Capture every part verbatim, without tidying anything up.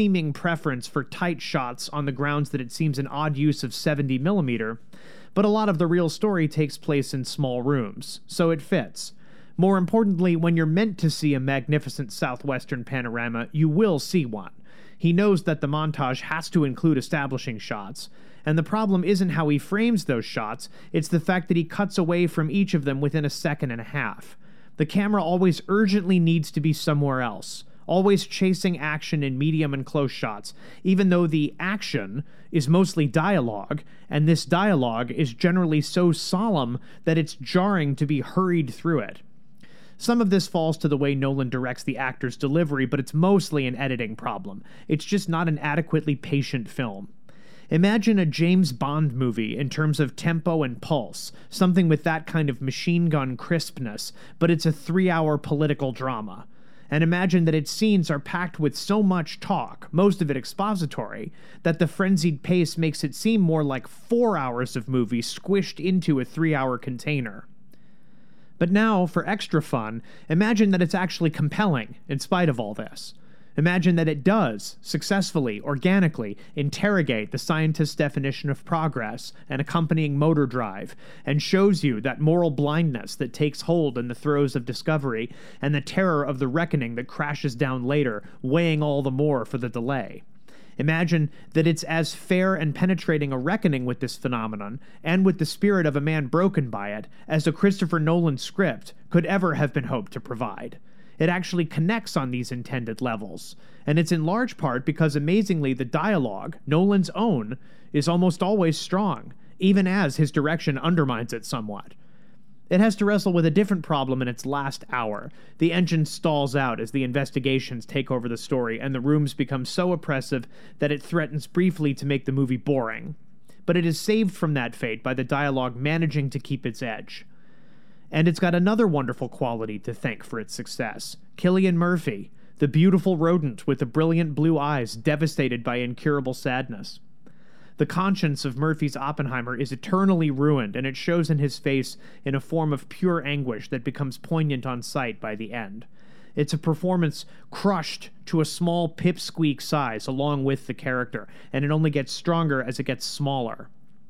seeming preference for tight shots on the grounds that it seems an odd use of seventy millimeter, but a lot of the real story takes place in small rooms, so it fits. More importantly, when you're meant to see a magnificent southwestern panorama, you will see one. He knows that the montage has to include establishing shots, and the problem isn't how he frames those shots, it's the fact that he cuts away from each of them within a second and a half. The camera always urgently needs to be somewhere else, always chasing action in medium and close shots, even though the action is mostly dialogue, and this dialogue is generally so solemn that it's jarring to be hurried through it. Some of this falls to the way Nolan directs the actor's delivery, but it's mostly an editing problem. It's just not an adequately patient film. Imagine a James Bond movie in terms of tempo and pulse, something with that kind of machine gun crispness, but it's a three-hour political drama. And imagine that its scenes are packed with so much talk, most of it expository, that the frenzied pace makes it seem more like four hours of movie squished into a three-hour container. But now, for extra fun, imagine that it's actually compelling, in spite of all this. Imagine that it does, successfully, organically, interrogate the scientist's definition of progress and accompanying motor drive, and shows you that moral blindness that takes hold in the throes of discovery, and the terror of the reckoning that crashes down later, weighing all the more for the delay. Imagine that it's as fair and penetrating a reckoning with this phenomenon, and with the spirit of a man broken by it, as a Christopher Nolan script could ever have been hoped to provide. It actually connects on these intended levels, and it's in large part because amazingly the dialogue, Nolan's own, is almost always strong, even as his direction undermines it somewhat. It has to wrestle with a different problem in its last hour. The engine stalls out as the investigations take over the story, and the rooms become so oppressive that it threatens briefly to make the movie boring. But it is saved from that fate by the dialogue managing to keep its edge. And it's got another wonderful quality to thank for its success. Cillian Murphy, the beautiful rodent with the brilliant blue eyes devastated by incurable sadness. The conscience of Murphy's Oppenheimer is eternally ruined, and it shows in his face in a form of pure anguish that becomes poignant on sight by the end. It's a performance crushed to a small pipsqueak size along with the character, and it only gets stronger as it gets smaller.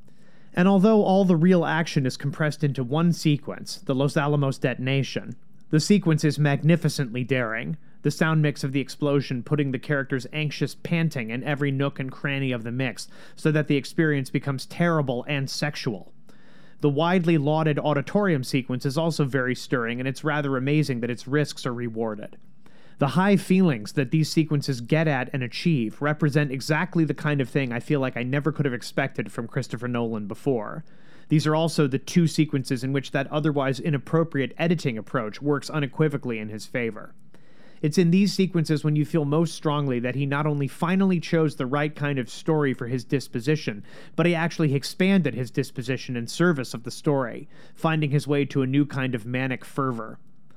And although all the real action is compressed into one sequence, the Los Alamos detonation, the sequence is magnificently daring, the sound mix of the explosion putting the character's anxious panting in every nook and cranny of the mix, so that the experience becomes terrible and sexual. The widely lauded auditorium sequence is also very stirring, and it's rather amazing that its risks are rewarded. The high feelings that these sequences get at and achieve represent exactly the kind of thing I feel like I never could have expected from Christopher Nolan before. These are also the two sequences in which that otherwise inappropriate editing approach works unequivocally in his favor. It's in these sequences when you feel most strongly that he not only finally chose the right kind of story for his disposition, but he actually expanded his disposition in service of the story, finding his way to a new kind of manic fervor.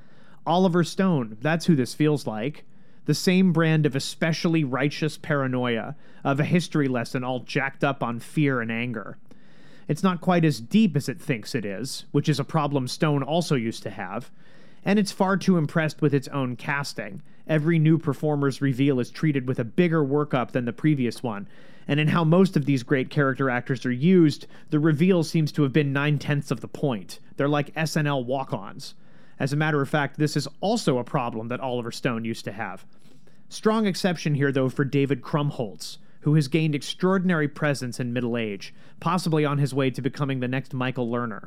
Oliver Stone, that's who this feels like. The same brand of especially righteous paranoia, of a history lesson all jacked up on fear and anger. It's not quite as deep as it thinks it is, which is a problem Stone also used to have, and it's far too impressed with its own casting. Every new performer's reveal is treated with a bigger workup than the previous one, and in how most of these great character actors are used, the reveal seems to have been nine-tenths of the point. They're like S N L walk-ons. As a matter of fact, this is also a problem that Oliver Stone used to have. Strong exception here, though, for David Krumholtz, who has gained extraordinary presence in middle age, possibly on his way to becoming the next Michael Lerner.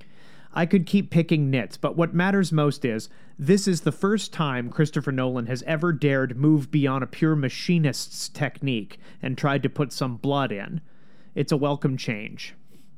I could keep picking nits, but what matters most is, this is the first time Christopher Nolan has ever dared move beyond a pure machinist's technique and tried to put some blood in. It's a welcome change.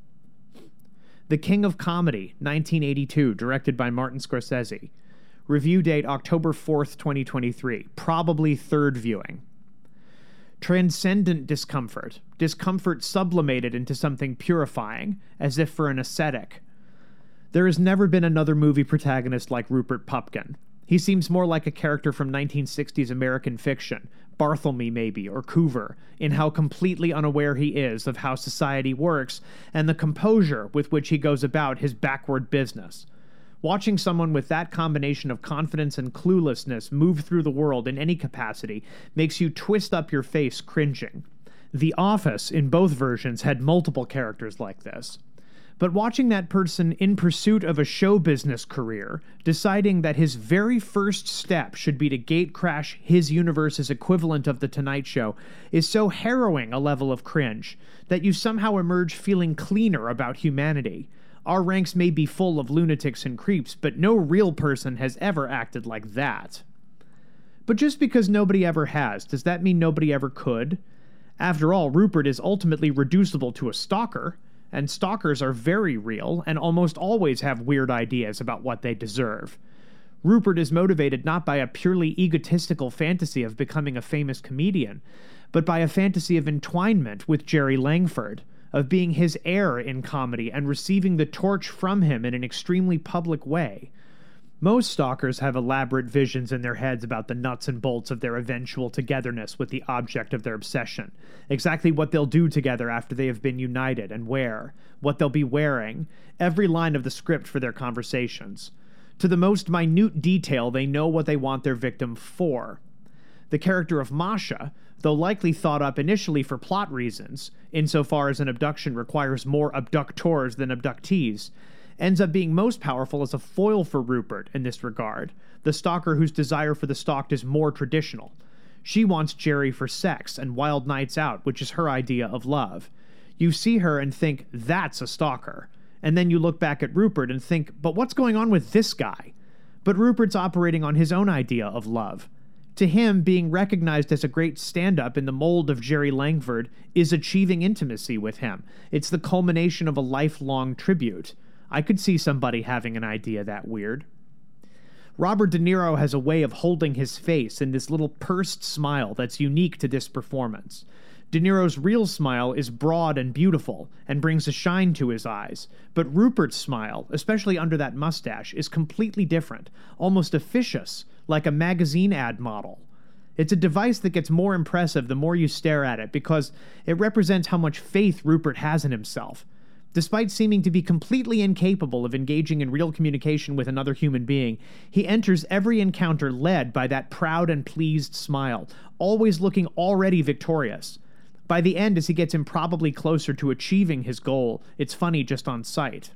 The King of Comedy, nineteen eighty-two, directed by Martin Scorsese. Review date October fourth, twenty twenty-three. Probably third viewing. Transcendent discomfort. Discomfort sublimated into something purifying, as if for an ascetic. There has never been another movie protagonist like Rupert Pupkin. He seems more like a character from nineteen sixties American fiction, Bartholomew maybe, or Coover, in how completely unaware he is of how society works and the composure with which he goes about his backward business. Watching someone with that combination of confidence and cluelessness move through the world in any capacity makes you twist up your face cringing. The Office, in both versions, had multiple characters like this. But watching that person in pursuit of a show business career, deciding that his very first step should be to gatecrash his universe's equivalent of The Tonight Show, is so harrowing a level of cringe that you somehow emerge feeling cleaner about humanity. Our ranks may be full of lunatics and creeps, but no real person has ever acted like that. But just because nobody ever has, does that mean nobody ever could? After all, Rupert is ultimately reducible to a stalker, and stalkers are very real and almost always have weird ideas about what they deserve. Rupert is motivated not by a purely egotistical fantasy of becoming a famous comedian, but by a fantasy of entwinement with Jerry Langford, of being his heir in comedy and receiving the torch from him in an extremely public way. Most stalkers have elaborate visions in their heads about the nuts and bolts of their eventual togetherness with the object of their obsession, exactly what they'll do together after they have been united and where, what they'll be wearing, every line of the script for their conversations. To the most minute detail, they know what they want their victim for. The character of Masha, though likely thought up initially for plot reasons, insofar as an abduction requires more abductors than abductees, ends up being most powerful as a foil for Rupert in this regard, the stalker whose desire for the stalked is more traditional. She wants Jerry for sex and wild nights out, which is her idea of love. You see her and think, that's a stalker. And then you look back at Rupert and think, but what's going on with this guy? But Rupert's operating on his own idea of love. To him, being recognized as a great stand-up in the mold of Jerry Langford is achieving intimacy with him. It's the culmination of a lifelong tribute. I could see somebody having an idea that weird. Robert De Niro has a way of holding his face in this little pursed smile that's unique to this performance. De Niro's real smile is broad and beautiful, and brings a shine to his eyes, but Rupert's smile, especially under that mustache, is completely different, almost officious, like a magazine ad model. It's a device that gets more impressive the more you stare at it, because it represents how much faith Rupert has in himself. Despite seeming to be completely incapable of engaging in real communication with another human being, he enters every encounter led by that proud and pleased smile, always looking already victorious. By the end, as he gets improbably closer to achieving his goal, it's funny just on sight.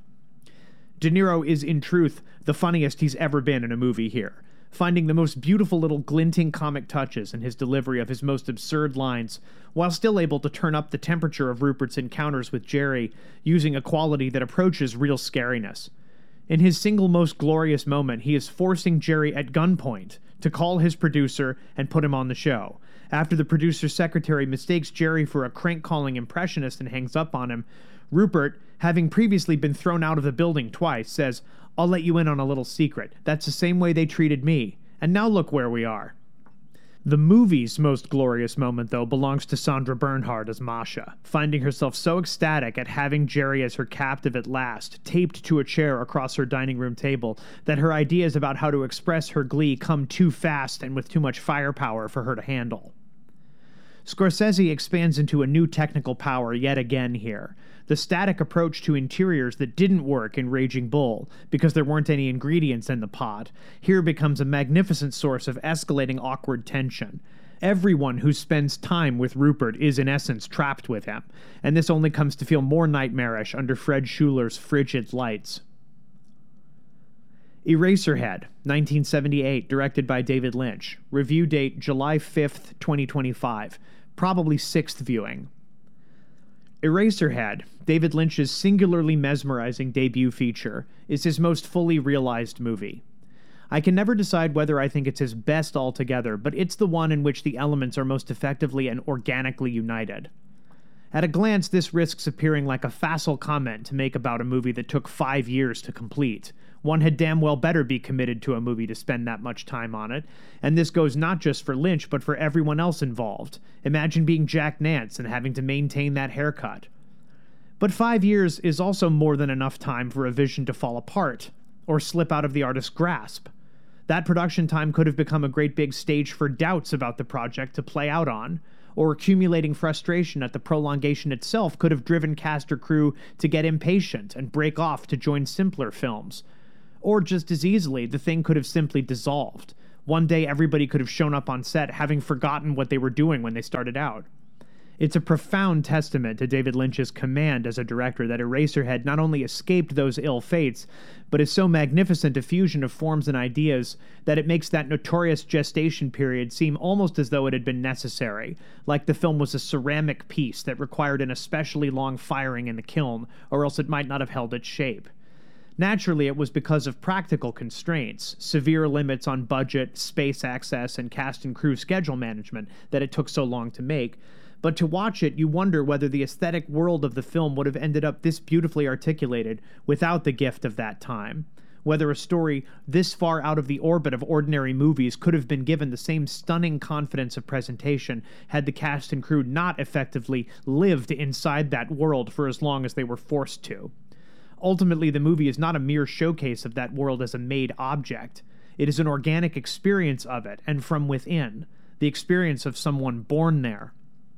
De Niro is, in truth, the funniest he's ever been in a movie here, finding the most beautiful little glinting comic touches in his delivery of his most absurd lines, while still able to turn up the temperature of Rupert's encounters with Jerry, using a quality that approaches real scariness. In his single most glorious moment, he is forcing Jerry at gunpoint to call his producer and put him on the show. After the producer's secretary mistakes Jerry for a crank-calling impressionist and hangs up on him, Rupert, having previously been thrown out of the building twice, says, "I'll let you in on a little secret. That's the same way they treated me. And now look where we are." The movie's most glorious moment, though, belongs to Sandra Bernhard as Masha, finding herself so ecstatic at having Jerry as her captive at last, taped to a chair across her dining room table, that her ideas about how to express her glee come too fast and with too much firepower for her to handle. Scorsese expands into a new technical power yet again here. The static approach to interiors that didn't work in Raging Bull, because there weren't any ingredients in the pot, here becomes a magnificent source of escalating awkward tension. Everyone who spends time with Rupert is in essence trapped with him, and this only comes to feel more nightmarish under Fred Schuler's frigid lights. Eraserhead, nineteen seventy-eight, directed by David Lynch. Review date July fifth, twenty twenty-five. Probably sixth viewing. Eraserhead, David Lynch's singularly mesmerizing debut feature, is his most fully realized movie. I can never decide whether I think it's his best altogether, but it's the one in which the elements are most effectively and organically united. At a glance, this risks appearing like a facile comment to make about a movie that took five years to complete. One had damn well better be committed to a movie to spend that much time on it, and this goes not just for Lynch, but for everyone else involved. Imagine being Jack Nance and having to maintain that haircut. But five years is also more than enough time for a vision to fall apart, or slip out of the artist's grasp. That production time could have become a great big stage for doubts about the project to play out on, or accumulating frustration at the prolongation itself could have driven cast or crew to get impatient and break off to join simpler films. Or just as easily, the thing could have simply dissolved. One day everybody could have shown up on set having forgotten what they were doing when they started out. It's a profound testament to David Lynch's command as a director that Eraserhead not only escaped those ill fates, but is so magnificent a fusion of forms and ideas that it makes that notorious gestation period seem almost as though it had been necessary, like the film was a ceramic piece that required an especially long firing in the kiln, or else it might not have held its shape. Naturally, it was because of practical constraints, severe limits on budget, space access, and cast and crew schedule management that it took so long to make. But to watch it, you wonder whether the aesthetic world of the film would have ended up this beautifully articulated without the gift of that time. Whether a story this far out of the orbit of ordinary movies could have been given the same stunning confidence of presentation had the cast and crew not effectively lived inside that world for as long as they were forced to. Ultimately, the movie is not a mere showcase of that world as a made object. It is an organic experience of it, and from within, the experience of someone born there.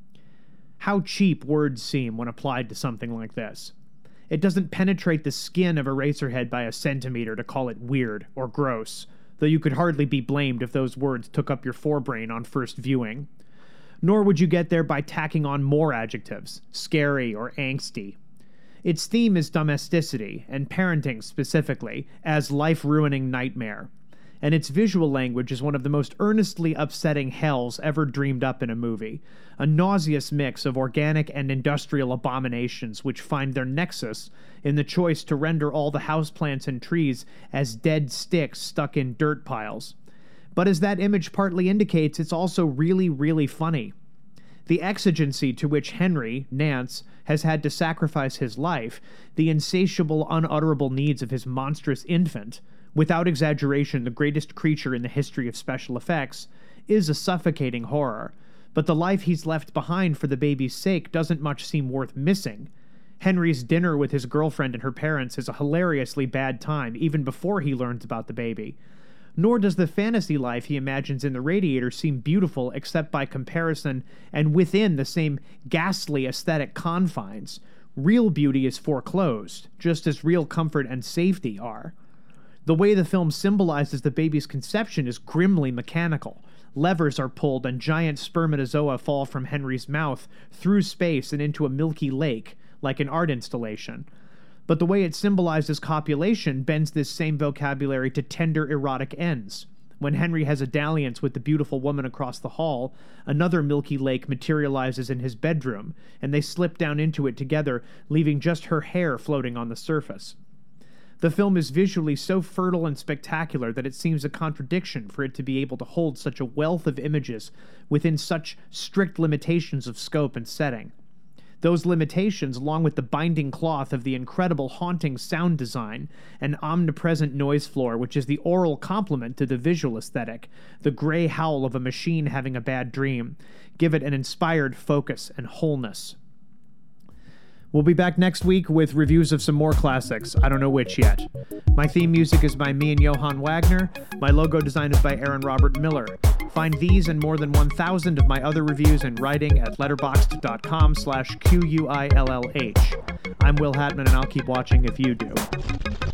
How cheap words seem when applied to something like this. It doesn't penetrate the skin of Eraserhead by a centimeter to call it weird or gross, though you could hardly be blamed if those words took up your forebrain on first viewing. Nor would you get there by tacking on more adjectives, scary or angsty. Its theme is domesticity, and parenting specifically, as life-ruining nightmare. And its visual language is one of the most earnestly upsetting hells ever dreamed up in a movie, a nauseous mix of organic and industrial abominations which find their nexus in the choice to render all the houseplants and trees as dead sticks stuck in dirt piles. But as that image partly indicates, it's also really, really funny. The exigency to which Henry, Nance, has had to sacrifice his life, the insatiable, unutterable needs of his monstrous infant, without exaggeration the greatest creature in the history of special effects, is a suffocating horror, but the life he's left behind for the baby's sake doesn't much seem worth missing. Henry's dinner with his girlfriend and her parents is a hilariously bad time even before he learns about the baby. Nor does the fantasy life he imagines in the Radiator seem beautiful except by comparison and within the same ghastly aesthetic confines. Real beauty is foreclosed, just as real comfort and safety are. The way the film symbolizes the baby's conception is grimly mechanical. Levers are pulled and giant spermatozoa fall from Henry's mouth through space and into a milky lake, like an art installation. But the way it symbolizes copulation bends this same vocabulary to tender erotic ends. When Henry has a dalliance with the beautiful woman across the hall, another milky lake materializes in his bedroom, and they slip down into it together, leaving just her hair floating on the surface. The film is visually so fertile and spectacular that it seems a contradiction for it to be able to hold such a wealth of images within such strict limitations of scope and setting. Those limitations, along with the binding cloth of the incredible haunting sound design and omnipresent noise floor, which is the oral complement to the visual aesthetic, the gray howl of a machine having a bad dream, give it an inspired focus and wholeness. We'll be back next week with reviews of some more classics. I don't know which yet. My theme music is by me and Johann Wagner. My logo design is by Aaron Robert Miller. Find these and more than one thousand of my other reviews and writing at letterboxd.com slash Q U I L L H. I'm Will Hatman, and I'll keep watching if you do.